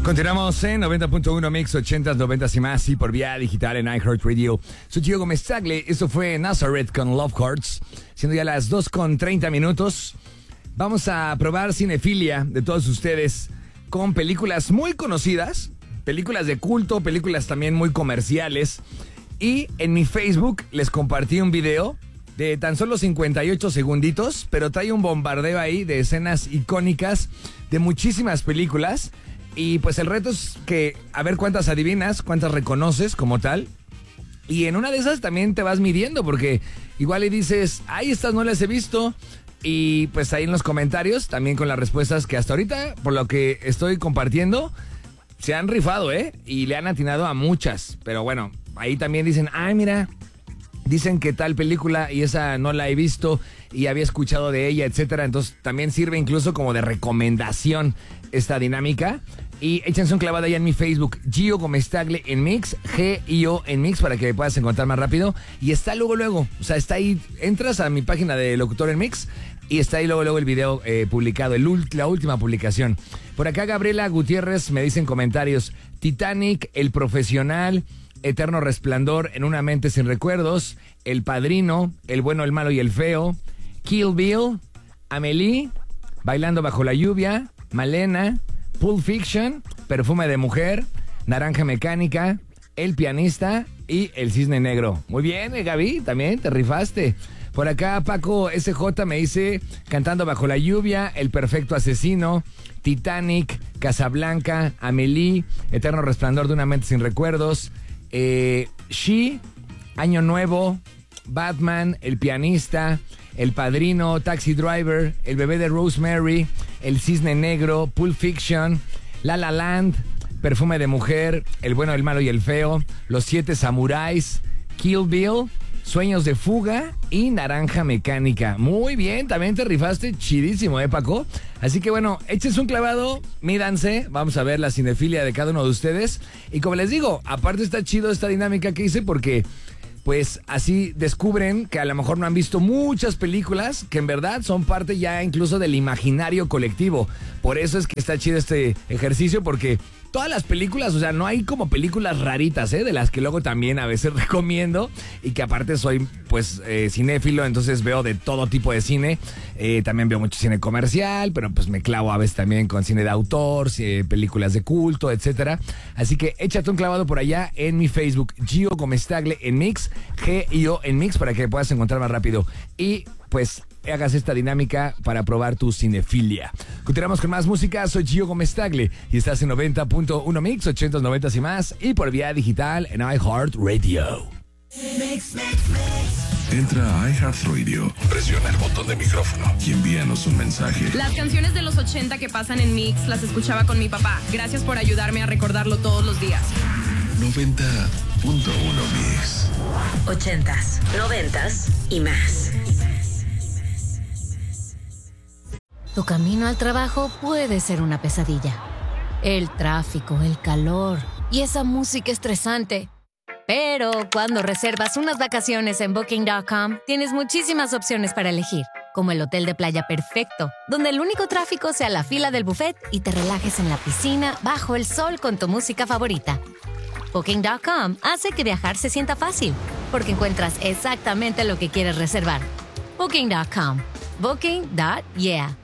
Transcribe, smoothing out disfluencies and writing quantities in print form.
Continuamos en 90.1 Mix 80s, 90s y más, y por vía digital en iHeartRadio. Soy Gio Gómez Tagle, esto fue Nazareth con Love Hearts, siendo ya las 2:30. Vamos a probar cinefilia de todos ustedes con películas muy conocidas, películas de culto, películas también muy comerciales. Y en mi Facebook les compartí un video de tan solo 58 segunditos, pero trae un bombardeo ahí de escenas icónicas de muchísimas películas. Y pues el reto es que a ver cuántas adivinas, cuántas reconoces como tal. Y en una de esas también te vas midiendo, porque igual y dices, ay, estas no las he visto. Y pues ahí en los comentarios, también con las respuestas que hasta ahorita, por lo que estoy compartiendo, se han rifado, y le han atinado a muchas. Pero bueno, ahí también dicen, ay, mira, dicen que tal película y esa no la he visto y había escuchado de ella, etcétera. Entonces también sirve incluso como de recomendación esta dinámica. Y échense un clavado ahí en mi Facebook, Gio Gómez Tagle en Mix, G-I-O en Mix, para que me puedas encontrar más rápido. Y está luego, o sea, está ahí, entras a mi página de Locutor en Mix y está ahí luego el video publicado, la última publicación. Por acá Gabriela Gutiérrez me dice en comentarios, Titanic, El Profesional, Eterno Resplandor, En una mente sin recuerdos, El Padrino, El bueno, el malo y el feo, Kill Bill, Amélie, Bailando bajo la lluvia, Malena, Pulp Fiction, Perfume de mujer, Naranja Mecánica, El pianista y El cisne negro. Muy bien, Gaby, también te rifaste. Por acá Paco SJ me dice Cantando bajo la lluvia, El perfecto asesino, Titanic, Casablanca, Amélie, Eterno Resplandor de una mente sin recuerdos, She, Año Nuevo, Batman, El pianista, El padrino, Taxi Driver, El bebé de Rosemary, El cisne negro, Pulp Fiction, La La Land, Perfume de mujer, El bueno, el malo y el feo, Los siete samuráis, Kill Bill, Sueños de fuga y Naranja Mecánica. Muy bien, también te rifaste chidísimo, Paco. Así que bueno, échense un clavado, mídanse, vamos a ver la cinefilia de cada uno de ustedes. Y como les digo, aparte está chido esta dinámica que hice porque pues así descubren que a lo mejor no han visto muchas películas que en verdad son parte ya incluso del imaginario colectivo. Por eso es que está chido este ejercicio, porque todas las películas, o sea, no hay como películas raritas, de las que luego también a veces recomiendo, y que aparte soy pues cinéfilo, entonces veo de todo tipo de cine. También veo mucho cine comercial, pero pues me clavo a veces también con cine de autor, películas de culto, etcétera. Así que échate un clavado por allá en mi Facebook, Gio Gómez Tagle en Mix, G-I-O en Mix, para que puedas encontrar más rápido. Y pues hagas esta dinámica para probar tu cinefilia. Continuamos con más música. Soy Gio Gómez Tagle y estás en 90.1 Mix, 80s, 90s y más, y por vía digital en iHeartRadio. Entra a iHeartRadio, presiona el botón de micrófono y envíanos un mensaje. Las canciones de los 80 que pasan en Mix las escuchaba con mi papá. Gracias por ayudarme a recordarlo todos los días. 90.1 Mix. 80s, 90s y más. Tu camino al trabajo puede ser una pesadilla. El tráfico, el calor y esa música estresante. Pero cuando reservas unas vacaciones en Booking.com, tienes muchísimas opciones para elegir, como el hotel de playa perfecto, donde el único tráfico sea la fila del buffet y te relajes en la piscina bajo el sol con tu música favorita. Booking.com hace que viajar se sienta fácil, porque encuentras exactamente lo que quieres reservar. Booking.com. Booking.yeah.